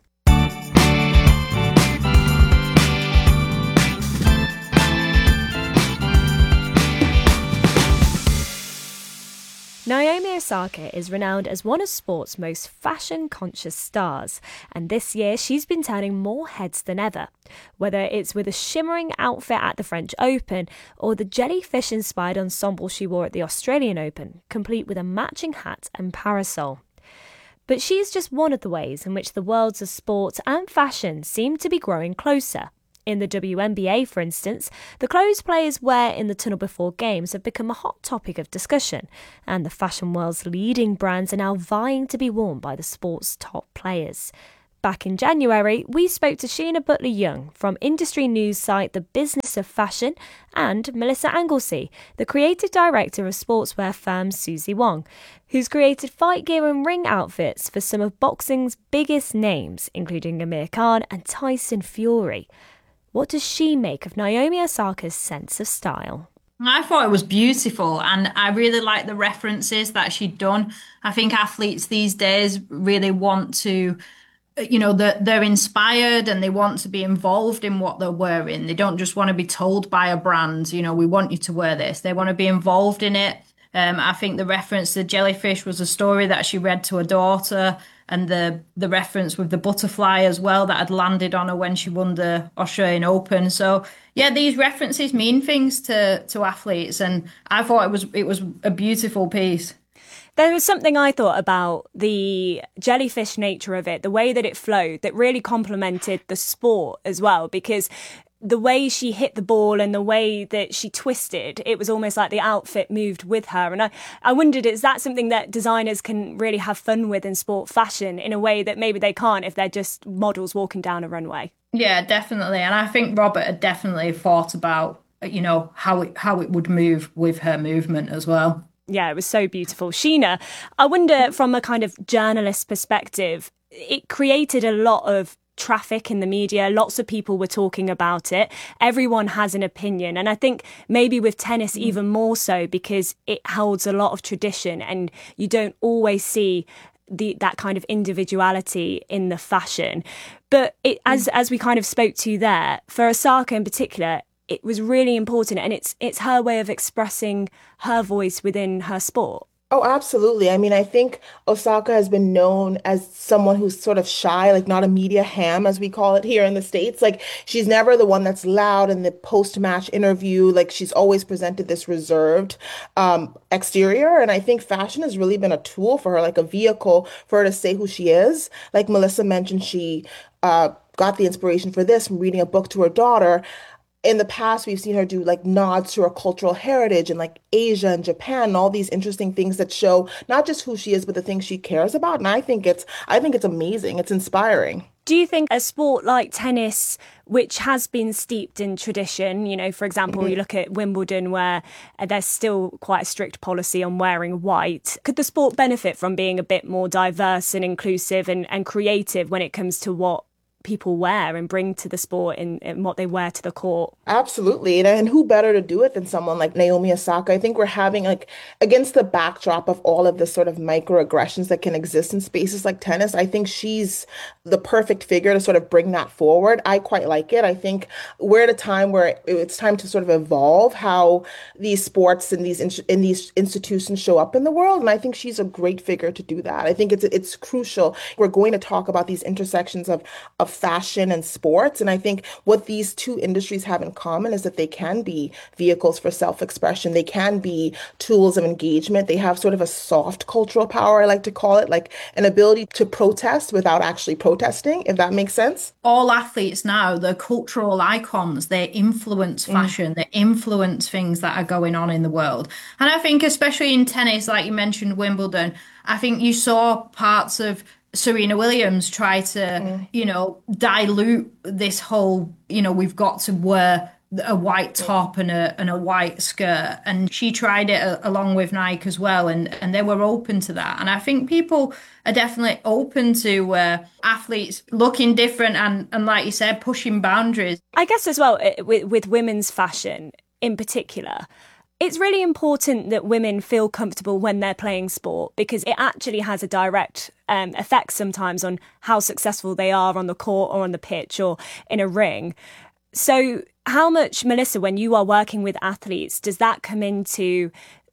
Naomi Osaka is renowned as one of sport's most fashion-conscious stars, and this year she's been turning more heads than ever. Whether it's with a shimmering outfit at the French Open or the jellyfish-inspired ensemble she wore at the Australian Open, complete with a matching hat and parasol. But she's just one of the ways in which the worlds of sport and fashion seem to be growing closer. In the W N B A, for instance, the clothes players wear in the tunnel before games have become a hot topic of discussion, and the fashion world's leading brands are now vying to be worn by the sport's top players. Back in January, we spoke to Sheena Butler-Young from industry news site The Business of Fashion and Melissa Anglesey, the creative director of sportswear firm Susie Wong, who's created fight gear and ring outfits for some of boxing's biggest names, including Amir Khan and Tyson Fury. What does she make of Naomi Osaka's sense of style? I thought it was beautiful, and I really like the references that she'd done. I think athletes these days really want to, you know, they're, they're inspired and they want to be involved in what they're wearing. They don't just want to be told by a brand, you know, we want you to wear this. They want to be involved in it. Um, I think the reference to jellyfish was a story that she read to her daughter, and the the reference with the butterfly as well that had landed on her when she won the Australian Open. So yeah, these references mean things to to athletes, and I thought it was it was a beautiful piece. There was something I thought about the jellyfish nature of it, the way that it flowed, that really complemented the sport as well, because the way she hit the ball and the way that she twisted, it was almost like the outfit moved with her. And I, I wondered, is that something that designers can really have fun with in sport fashion in a way that maybe they can't if they're just models walking down a runway? Yeah, definitely. And I think Robert had definitely thought about, you know, how it, how it would move with her movement as well. Yeah, it was so beautiful. Sheena, I wonder from a kind of journalist perspective, it created a lot of traffic in the media. Lots of people were talking about it. Everyone has an opinion. And I think maybe with tennis even more so, because it holds a lot of tradition and you don't always see the that kind of individuality in the fashion. But it, as as we kind of spoke to there, for Osaka in particular, it was really important, and it's it's her way of expressing her voice within her sport. Oh, absolutely. I mean, I think Osaka has been known as someone who's sort of shy, like not a media ham, as we call it here in the States. Like, she's never the one that's loud in the post-match interview. Like, she's always presented this reserved um, exterior. And I think fashion has really been a tool for her, like a vehicle for her to say who she is. Like Melissa mentioned, she uh, got the inspiration for this from reading a book to her daughter. In the past, we've seen her do like nods to her cultural heritage and like Asia and Japan and all these interesting things that show not just who she is, but the things she cares about. And I think it's I think it's amazing. It's inspiring. Do you think a sport like tennis, which has been steeped in tradition, you know, for example, mm-hmm. you look at Wimbledon where there's still quite a strict policy on wearing white, could the sport benefit from being a bit more diverse and inclusive and, and creative when it comes to what people wear and bring to the sport and, and what they wear to the court? Absolutely. And, and who better to do it than someone like Naomi Osaka? I think we're having, like, against the backdrop of all of the sort of microaggressions that can exist in spaces like tennis, I think she's the perfect figure to sort of bring that forward. I quite like it. I think we're at a time where it's time to sort of evolve how these sports and these in, in these institutions show up in the world. And I think she's a great figure to do that. I think it's it's crucial. We're going to talk about these intersections of of fashion and sports. And I think what these two industries have in common is that they can be vehicles for self-expression. They can be tools of engagement. They have sort of a soft cultural power, I like to call it, like an ability to protest without actually protesting, if that makes sense. All athletes now, they're cultural icons. They influence fashion. Mm. They influence things that are going on in the world. And I think especially in tennis, like you mentioned, Wimbledon, I think you saw parts of Serena Williams try to, mm. you know, dilute this whole, you know, we've got to wear a white top and a and a white skirt. And she tried it a, along with Nike as well. And, and they were open to that. And I think people are definitely open to uh, athletes looking different and, and, like you said, pushing boundaries. I guess as well, with, with women's fashion in particular, it's really important that women feel comfortable when they're playing sport, because it actually has a direct um, effect sometimes on how successful they are on the court or on the pitch or in a ring. So how much, Melissa, when you are working with athletes, does that come into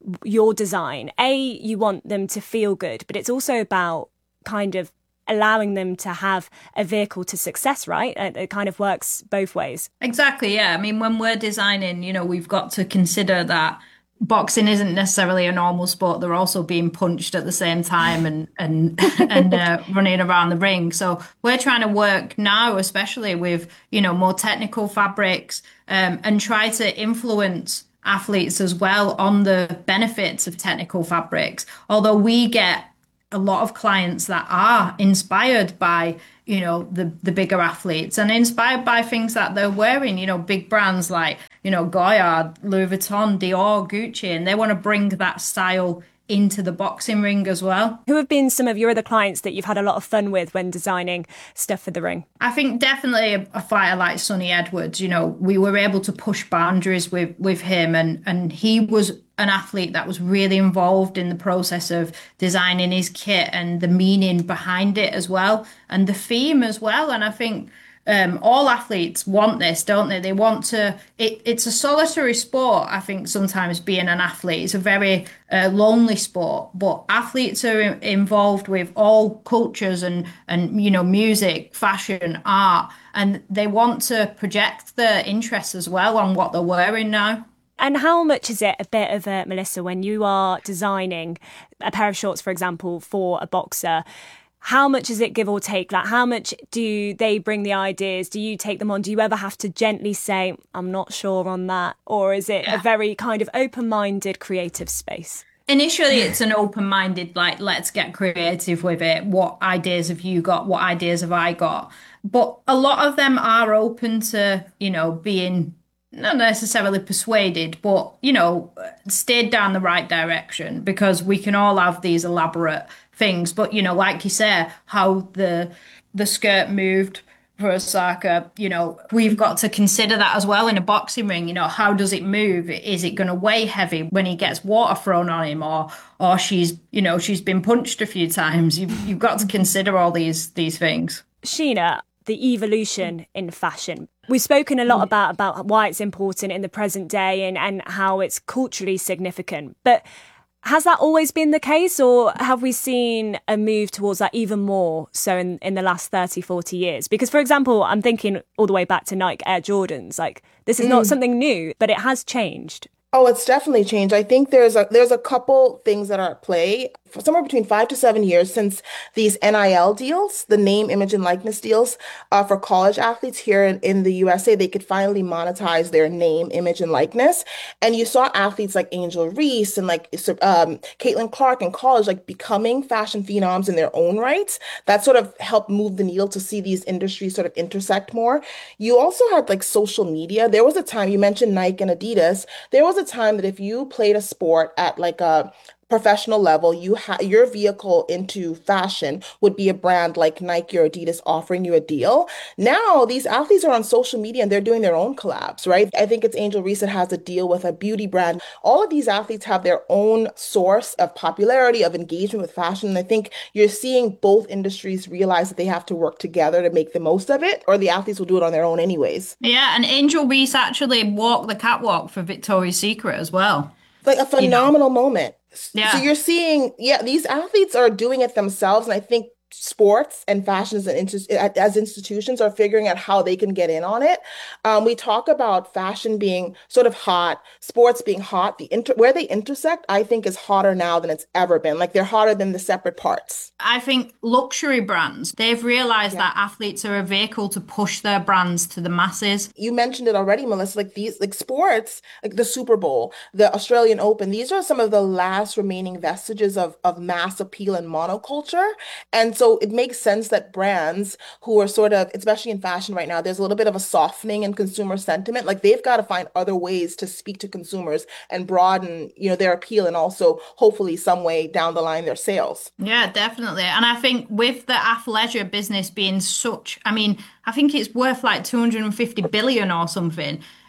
your design, A, you want them to feel good, but it's also about kind of allowing them to have a vehicle to success, right? It, it kind of works both ways. Exactly, yeah. I mean, when we're designing, you know, we've got to consider that boxing isn't necessarily a normal sport. They're also being punched at the same time and and and uh, running around the ring. So we're trying to work now, especially with, you know, more technical fabrics, um, and try to influence athletes as well on the benefits of technical fabrics. Although we get a lot of clients that are inspired by, you know, the the bigger athletes and inspired by things that they're wearing, you know, big brands like, you know, Goyard, Louis Vuitton, Dior, Gucci, and they want to bring that style into the boxing ring as well. Who have been some of your other clients that you've had a lot of fun with when designing stuff for the ring? I think definitely a, a fighter like Sonny Edwards. You know, we were able to push boundaries with with him, and and he was an athlete that was really involved in the process of designing his kit and the meaning behind it as well, and the theme as well. And I think um, all athletes want this, don't they? They want to, it, it's a solitary sport, I think, sometimes being an athlete. It's a very uh, lonely sport, but athletes are in, involved with all cultures and, and, you know, music, fashion, art, and they want to project their interests as well on what they're wearing now. And how much is it a bit of a, Melissa, when you are designing a pair of shorts, for example, for a boxer, how much is it give or take? Like, how much do they bring the ideas? Do you take them on? Do you ever have to gently say, I'm not sure on that? Or is it yeah. a very kind of open-minded creative space? Initially, it's an open-minded, like, let's get creative with it. What ideas have you got? What ideas have I got? But a lot of them are open to, you know, being not necessarily persuaded, but, you know, steered down the right direction, because we can all have these elaborate things. But, you know, like you say, how the the skirt moved for Osaka, you know, we've got to consider that as well in a boxing ring. You know, how does it move? Is it going to weigh heavy when he gets water thrown on him, or or she's, you know, she's been punched a few times? You've, you've got to consider all these these things. Sheena, the evolution in fashion. We've spoken a lot about, about why it's important in the present day and, and how it's culturally significant. But has that always been the case, or have we seen a move towards that even more so in, in the last thirty, forty years? Because, for example, I'm thinking all the way back to Nike Air Jordans. Like, this is mm. not something new, but it has changed. Oh, it's definitely changed. I think there's a there's a couple things that are at play. For somewhere between five to seven years since these N I L deals, the name, image, and likeness deals uh, for college athletes here in, in the U S A, they could finally monetize their name, image, and likeness. And you saw athletes like Angel Reese and like um, Caitlin Clark in college, like becoming fashion phenoms in their own rights. That sort of helped move the needle to see these industries sort of intersect more. You also had like social media. There was a time, you mentioned Nike and Adidas. There was a time that if you played a sport at like a professional level, you ha- your vehicle into fashion would be a brand like Nike or Adidas offering you a deal. Now these athletes are on social media and they're doing their own collabs, right? I think it's Angel Reese that has a deal with a beauty brand. All of these athletes have their own source of popularity, of engagement with fashion. And I think you're seeing both industries realize that they have to work together to make the most of it, or the athletes will do it on their own anyways. Yeah, and Angel Reese actually walked the catwalk for Victoria's Secret as well. Like a phenomenal you know? moment. Yeah. So you're seeing, yeah, these athletes are doing it themselves. And I think sports and fashion as, an, as institutions are figuring out how they can get in on it. Um, we talk about fashion being sort of hot, sports being hot. The inter- where they intersect, I think, is hotter now than it's ever been. Like, they're hotter than the separate parts. I think luxury brands, they've realized yeah. that athletes are a vehicle to push their brands to the masses. You mentioned it already, Melissa, like these, like sports, like the Super Bowl, the Australian Open, these are some of the last remaining vestiges of, of mass appeal and monoculture. And so it makes sense that brands who are sort of, especially in fashion right now, there's a little bit of a softening in consumer sentiment. Like, they've got to find other ways to speak to consumers and broaden, you know, their appeal, and also hopefully some way down the line their sales. Yeah, definitely. And I think with the athleisure business being such, I mean, I think it's worth like two hundred fifty billion or something.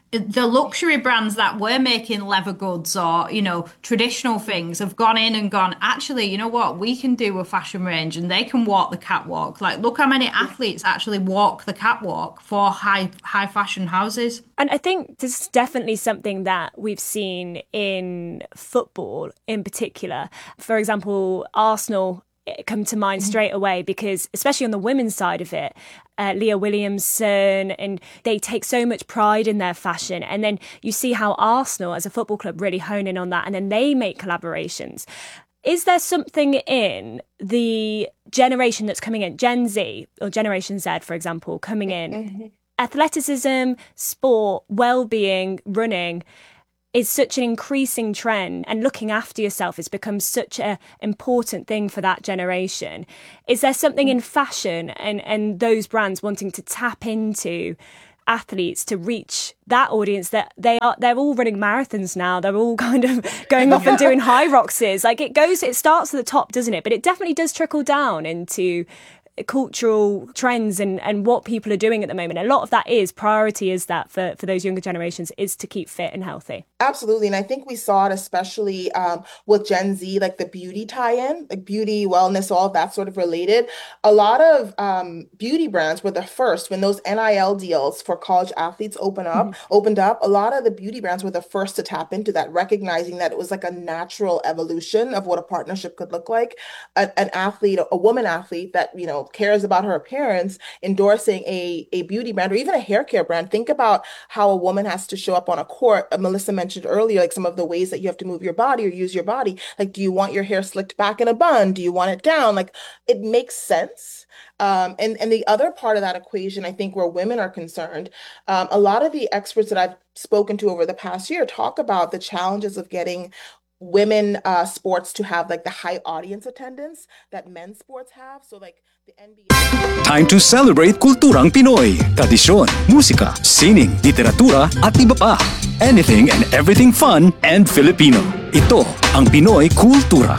the luxury brands that were making leather goods or, you know, traditional things have gone in and gone, actually, you know what, we can do a fashion range and they can walk the catwalk. Like, look how many athletes actually walk the catwalk for high high fashion houses. And I think this is definitely something that we've seen in football in particular. For example, Arsenal come to mind straight away because, especially on the women's side of it, uh, Leah Williamson, and they take so much pride in their fashion. And then you see how Arsenal as a football club really hone in on that, and then they make collaborations. Is there something in the generation that's coming in, Gen Z or Generation Z, for example, coming in, mm-hmm. athleticism, sport, well-being, running, is such an increasing trend, and looking after yourself has become such an important thing for that generation. Is there something in fashion and, and those brands wanting to tap into athletes to reach that audience that they are, they're all running marathons now. They're all kind of going off and doing high roxes. Like it goes, it starts at the top, doesn't it? But it definitely does trickle down into cultural trends and, and what people are doing at the moment. A lot of that is priority is that for, for those younger generations is to keep fit and healthy. Absolutely. And I think we saw it especially um, with Gen Z, like the beauty tie-in, like beauty, wellness, all of that sort of related. A lot of um, beauty brands were the first when those N I L deals for college athletes open up, mm-hmm. opened up. A lot of the beauty brands were the first to tap into that, recognizing that it was like a natural evolution of what a partnership could look like. A, an athlete, a woman athlete that, you know, cares about her appearance, endorsing a, a beauty brand or even a hair care brand. Think about how a woman has to show up on a court. Uh, Melissa mentioned earlier, like some of the ways that you have to move your body or use your body. Like, do you want your hair slicked back in a bun? Do you want it down? Like, it makes sense. Um, and, and the other part of that equation, I think where women are concerned, um, a lot of the experts that I've spoken to over the past year talk about the challenges of getting women uh, sports to have like the high audience attendance that men's sports have. So like the N B A. Time to celebrate kulturang Pinoy. Tradisyon, musika, sining, literatura at iba pa. Anything and everything fun and Filipino. Ito ang Pinoy Kultura.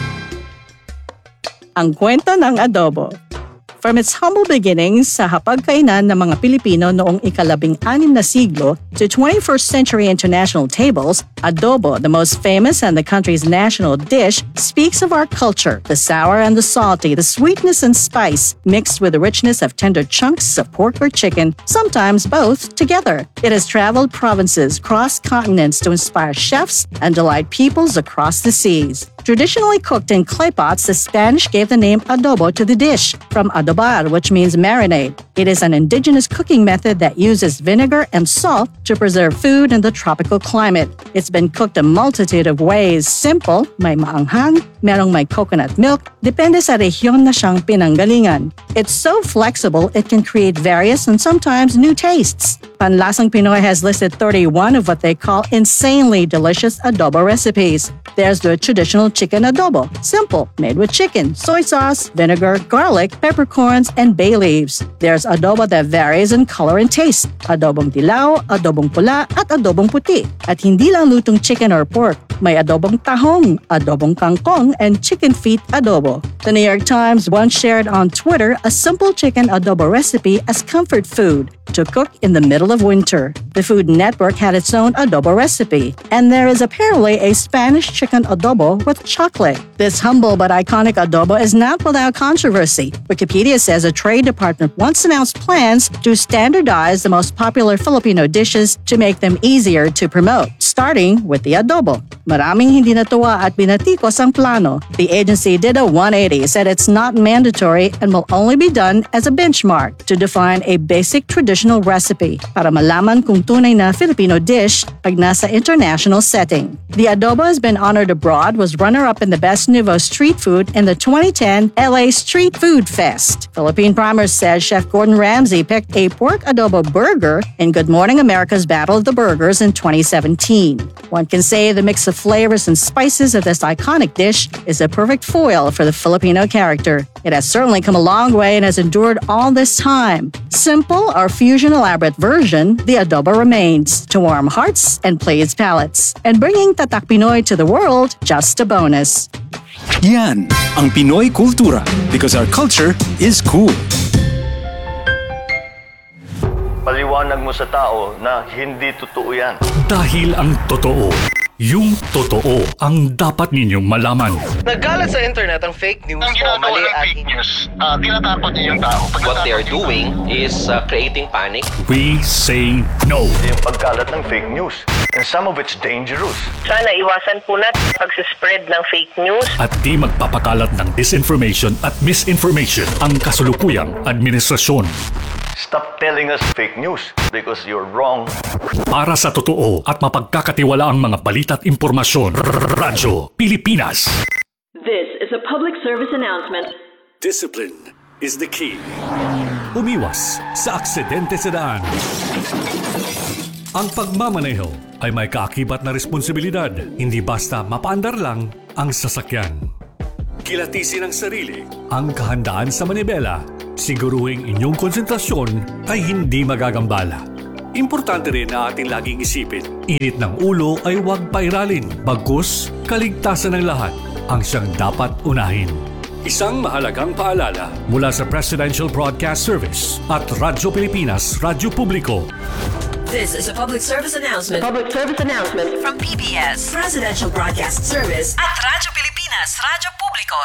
Ang kwento ng adobo. From its humble beginnings sa hapagkainan ng mga Pilipino noong ikalabing-anim na siglo to twenty-first century international tables, adobo, the most famous and the country's national dish, speaks of our culture, the sour and the salty, the sweetness and spice, mixed with the richness of tender chunks of pork or chicken, sometimes both together. It has traveled provinces, crossed continents to inspire chefs and delight peoples across the seas. Traditionally cooked in clay pots, the Spanish gave the name adobo to the dish, from adobar, which means marinade. It is an indigenous cooking method that uses vinegar and salt to preserve food in the tropical climate. It's been cooked a multitude of ways. Simple, may maanghang, merong may coconut milk, depende sa rehiyon na siyang pinanggalingan. It's so flexible, it can create various and sometimes new tastes. Panlasang Pinoy has listed thirty-one of what they call insanely delicious adobo recipes. There's the traditional chicken adobo, simple, made with chicken, soy sauce, vinegar, garlic, peppercorns, and bay leaves. There's adobo that varies in color and taste, adobong dilaw, adobong pula, at adobong puti. At hindi lang lutong chicken or pork, may adobong tahong, adobong kangkong, and chicken feet adobo. The New York Times once shared on Twitter a simple chicken adobo recipe as comfort food to cook in the middle of winter. The Food Network had its own adobo recipe, and there is apparently a Spanish chicken adobo with chocolate. This humble but iconic adobo is not without controversy. Wikipedia says a trade department once announced plans to standardize the most popular Filipino dishes to make them easier to promote, starting with the adobo. Maraming hindi natuwa at binatikos ang plano. The agency did a one eighty, said it's not mandatory and will only be done as a benchmark to define a basic traditional recipe para malaman kung tunay na Filipino dish pag nasa international setting. The adobo has been honored abroad, was runner-up in the Best Nouveau Street Food in the twenty ten L A Street Food Fest. Philippine Primer says Chef Gordon Ramsay picked a pork adobo burger in Good Morning America's Battle of the Burgers in twenty seventeen. One can say the mix of flavors and spices of this iconic dish is a perfect foil for the Filipino character. It has certainly come a long way and has endured all this time. Simple or fusion elaborate version, the adobo remains to warm hearts and please palates. And bringing Tatak Pinoy to the world, just a bonus. Yan ang Pinoy Kultura, because our culture is cool. Paliwanag mo sa tao na hindi totoo yan. Dahil ang totoo, yung totoo ang dapat ninyong malaman. Nagkalat sa internet ang fake news ang o mali ng at fake news. Uh, tinatakot niyo yung tao. Pag what they are doing is uh, creating panic. We say no. Yung pagkalat ng fake news. And some of it's dangerous. Sana iwasan po natin pag-spread ng fake news. At di magpapakalat ng disinformation at misinformation ang kasulukuyang administrasyon. Stop telling us fake news because you're wrong. Para sa totoo at mapagkakatiwala ang mga balita at impormasyon, Radyo Pilipinas. This is a public service announcement. Discipline is the key. Umiwas sa aksidente sa daan. Ang pagmamaneho ay may kaakibat na responsibilidad, hindi basta mapaandar lang ang sasakyan. Kilatisin ang sarili, ang kahandaan sa manibela, siguruhing inyong konsentrasyon ay hindi magagambala. Importante rin na ating laging isipin, init ng ulo ay huwag pairalin, bagkus kaligtasan ng lahat ang siyang dapat unahin. Isang mahalagang paalala mula sa Presidential Broadcast Service at Radyo Pilipinas, Radyo Publiko. This is a public service announcement. A public service announcement from P B S, Presidential Broadcast Service at Radyo Pilipinas, Radyo Publiko.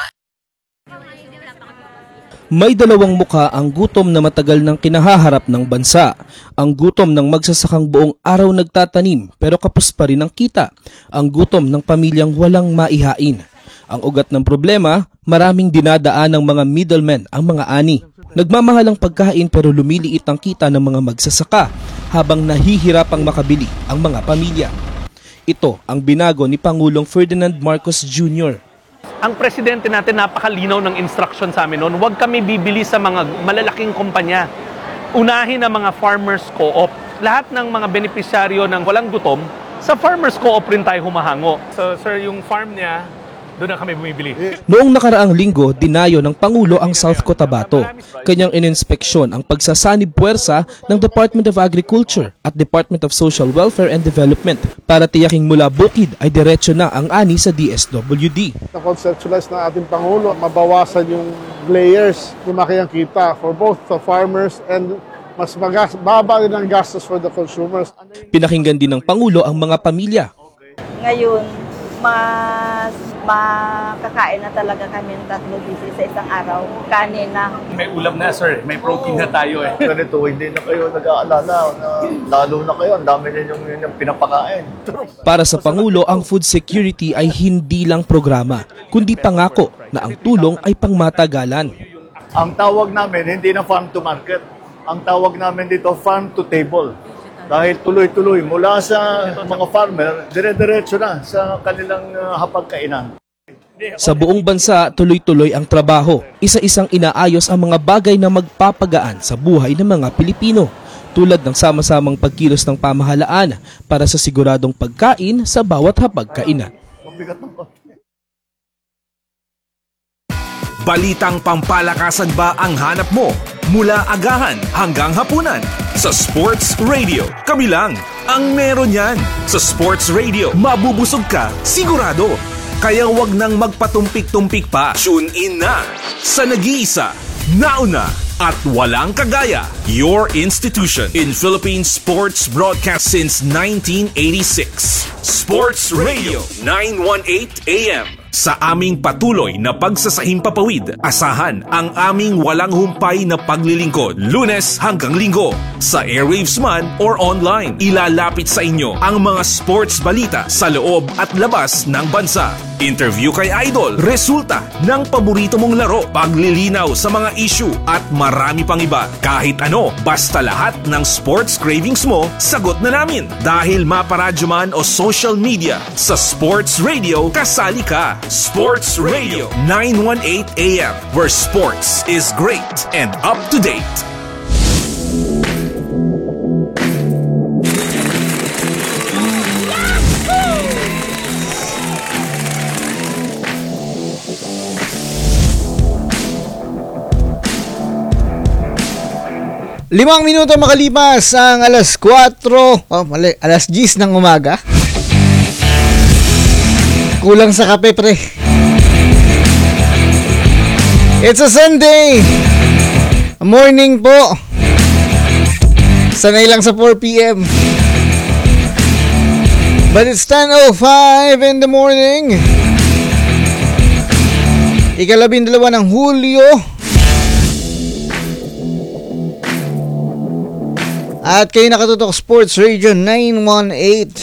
May dalawang mukha ang gutom na matagal nang kinahaharap ng bansa. Ang gutom ng magsasakang buong araw nagtatanim pero kapos pa rin ang kita. Ang gutom ng pamilyang walang maihain. Ang ugat ng problema, maraming dinadaan ng mga middlemen ang mga ani. Nagmamahal ang pagkain pero lumiliit ang kita ng mga magsasaka habang nahihirapang makabili ang mga pamilya. Ito ang binago ni Pangulong Ferdinand Marcos Junior Ang presidente natin napakalinaw ng instruction sa amin noon, huwag kami bibili sa mga malalaking kumpanya. Unahin ang mga farmers co-op. Lahat ng mga benepisyaryo ng walang gutom, sa farmers co-op rin tayo humahango. So sir, yung farm niya, doon na kami bumibili. Noong nakaraang linggo, dinayo ng Pangulo ang South Cotabato. Kanyang ininspeksyon ang pagsasanib puwersa ng Department of Agriculture at Department of Social Welfare and Development para tiyaking mula bukid ay diretso na ang ani sa D S W D. Na-conceptualize ng ating Pangulo, mabawasan yung layers, lumaki ang kita for both the farmers and mas magas, baba din ang gastos for the consumers. Pinakinggan din ng Pangulo ang mga pamilya. Ngayon, mas makakain na talaga kami ng tatlo beses sa isang araw. Kanin na. May ulam na sir, may protein na tayo eh. Ganito, hindi na kayo nag-aalala na lalo na kayo, ang dami ninyong yung pinapakain. Para sa Pangulo, ang food security ay hindi lang programa, kundi pangako na ang tulong ay pangmatagalan. Ang tawag namin, hindi na farm to market. Ang tawag namin dito, farm to table. Dahil tuloy-tuloy mula sa mga farmer, dire-diretso na sa kanilang uh, hapagkainan. Sa buong bansa, tuloy-tuloy ang trabaho. Isa-isang inaayos ang mga bagay na magpapagaan sa buhay ng mga Pilipino, tulad ng sama-samang pagkilos ng pamahalaan para sa siguradong pagkain sa bawat hapagkainan. Balitang pampalakasan ba ang hanap mo? Mula agahan hanggang hapunan. Sa Sports Radio, kami lang ang meron yan. Sa Sports Radio, mabubusog ka, sigurado. Kaya wag nang magpatumpik-tumpik pa. Tune in na sa nag-iisa, nauna at walang kagaya. Your institution in Philippine sports broadcast since nineteen eighty-six. Sports Radio nine eighteen A M. Sa aming patuloy na pagsasahimpapawid, asahan ang aming walang humpay na paglilingkod, Lunes hanggang Linggo. Sa airwaves man or online, ilalapit sa inyo ang mga sports balita sa loob at labas ng bansa. Interview kay Idol, resulta ng paborito mong laro, paglilinaw sa mga issue at marami pang iba. Kahit ano, basta lahat ng sports cravings mo, sagot na namin. Dahil maparadyo man o social media, sa Sports Radio, kasali ka. Sports Radio nine eighteen A M, where sports is great and up to date. Limang minuto makalipas ang alas kwatro, oh mali, alas diyes ng umaga. Kulang sa kape, pre. It's a Sunday morning po. Sanay lang sa four p.m. But it's ten oh five in the morning. Ikalabindalawa ng Hulyo. At kayo nakatutok Sports Radio nine one eight.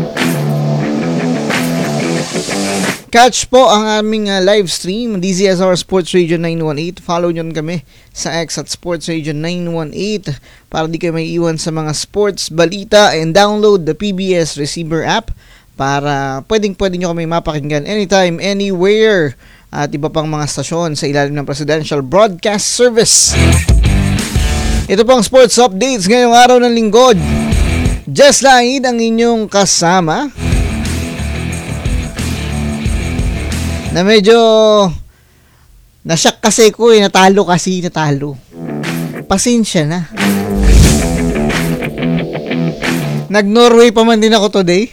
Catch po ang aming uh, live stream D Z S R Sports Radio nine one eight. Follow nyo kami sa X at Sports Radio nine one eight para di kayo may iwan sa mga sports balita, and download the P B S Receiver app para pwedeng pwede nyo kami mapakinggan anytime, anywhere, at iba pang mga stasyon sa ilalim ng Presidential Broadcast Service. Ito pang sports updates ngayong araw ng lingkod. Just Laid ang inyong kasama, na medyo nasyak kasi ko eh, natalo kasi, natalo. Pasensya na. Nag-Norway pa man din ako today.